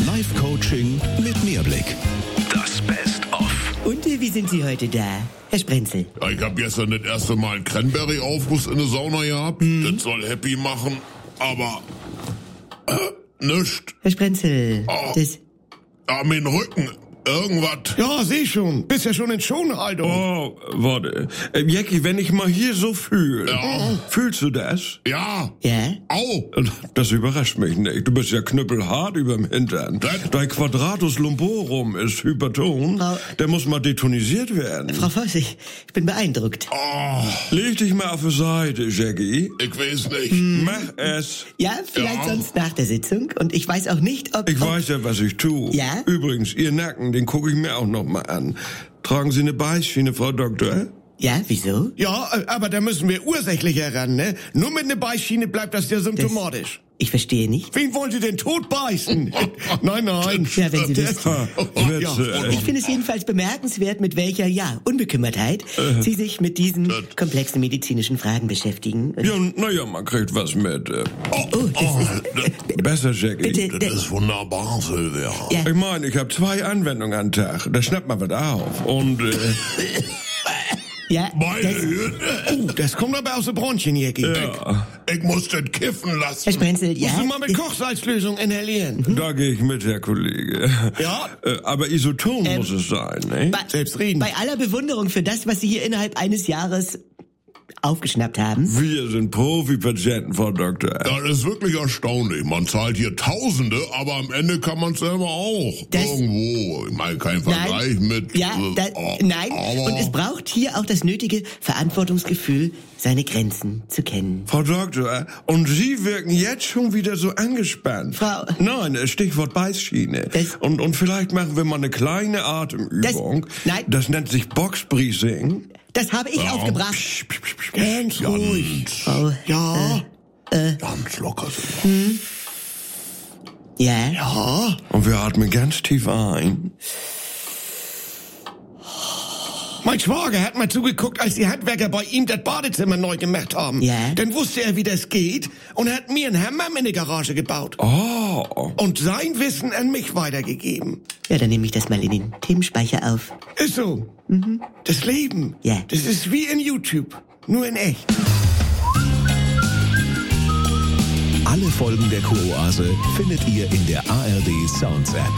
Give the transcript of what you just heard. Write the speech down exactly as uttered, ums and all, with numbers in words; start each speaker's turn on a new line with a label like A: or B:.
A: Live-Coaching mit Mehrblick. Das Best-of.
B: Und äh, wie sind Sie heute da, Herr Sprenzel?
C: Ja, ich hab gestern das erste Mal einen Cranberry-Aufguss in der Sauna gehabt. Mhm. Das soll happy machen, aber äh, nischt.
B: Herr Sprenzel,
C: oh.
B: das...
C: Ja, mein Rücken, irgendwas.
D: Ja, seh schon. Bist ja schon in Schonhaltung.
E: Oh, warte. Äh, Jackie, wenn ich mal hier so fühle.
C: Ja.
E: Fühlst du das?
C: Ja.
B: Ja?
C: Au.
E: Das überrascht mich nicht. Du bist ja knüppelhart überm Hintern.
C: Das?
E: Dein Quadratus lumborum ist hyperton.
B: Frau-
E: Der muss mal detonisiert werden.
B: Frau Voss, ich, ich bin beeindruckt.
C: Oh,
E: Leg dich mal auf die Seite, Jackie.
C: ich weiß nicht.
E: Mach es.
B: Ja, vielleicht
C: Ja.
B: sonst nach der Sitzung. Und ich weiß auch nicht, ob...
E: Ich
B: ob
E: weiß ja, was ich tue.
B: Ja?
E: Übrigens, Ihr Nacken, den gucke ich mir auch noch mal an. Tragen Sie eine Beißschiene, Frau Doktor?
B: Ja, wieso?
D: Ja, äh, aber da müssen wir ursächlicher ran, ne? Nur mit einer Beißschiene bleibt das ja symptomatisch.
B: Ich verstehe nicht.
D: Wen wollen Sie denn tot beißen? nein, nein.
B: Ja, wenn Sie
D: Der-
B: das...
E: Witze,
D: ja.
E: ey.
B: Ich finde es jedenfalls bemerkenswert, mit welcher, ja, Unbekümmertheit Sie sich mit diesen komplexen medizinischen Fragen beschäftigen. Und
E: Ja, naja, man kriegt was mit. äh.
B: oh, das ist...
E: Besser, Jackie.
B: Bitte,
C: Das ist wunderbar, Silvia.
B: Ja.
E: Ich meine, ich habe zwei Anwendungen am Tag. Da schnappt man was auf. Und, äh,
B: Ja,
C: Meine
B: das,
C: Güte.
D: Oh, das kommt aber aus den Bronchien, Jackie.
E: ja,
C: Ich muss das kiffen
B: Herr
C: lassen.
B: Sprenzel, ja...
D: Musst du mal mit Kochsalzlösung inhalieren.
E: da gehe ich mit, Herr Kollege.
D: Ja?
E: Äh, aber Isoton
B: Ähm,
E: muss es sein, ne?
B: Bei,
D: Selbstredend.
B: bei aller Bewunderung für das, was Sie hier innerhalb eines Jahres aufgeschnappt haben.
E: Wir sind Profi-Patienten, Frau Doktor.
C: Das ist wirklich erstaunlich. Man zahlt hier Tausende, aber am Ende kann man es selber auch.
B: Das-
C: Irgendwo. Ich meine, kein Vergleich mit...
B: Ja,
C: äh,
B: da,
C: oh,
B: nein.
C: aber-
B: Und es braucht hier auch das nötige Verantwortungsgefühl, seine Grenzen zu kennen.
E: Frau Doktor, und Sie wirken jetzt schon wieder so angespannt.
B: Frau-
E: Nein, äh, Stichwort Beißschiene.
B: Das-
E: und, und vielleicht machen wir mal eine kleine Atemübung.
B: Das- nein.
E: Das nennt sich Boxbreathing.
B: Das habe ich
C: Ja.
B: aufgebracht.
C: Psch, psch, psch, psch, psch.
D: Ganz ruhig.
C: Ganz,
B: Frau,
D: Ja,
C: ganz locker. Silvia.
B: ja?
D: ja.
E: Und wir atmen ganz tief ein.
D: Mein Schwager hat mal zugeguckt, als die Handwerker bei ihm das Badezimmer neu gemacht haben.
B: Ja.
D: Dann wusste er, wie das geht und hat mir einen Hammam in die Garage gebaut.
E: Oh,
D: Und sein Wissen an mich weitergegeben.
B: Ja, dann nehme ich das mal in den Themenspeicher auf.
D: Ist so. Das Leben.
B: Ja.
D: Das ist wie in YouTube. Nur in echt.
A: Alle Folgen der Kuroase findet ihr in der A R D Sounds App.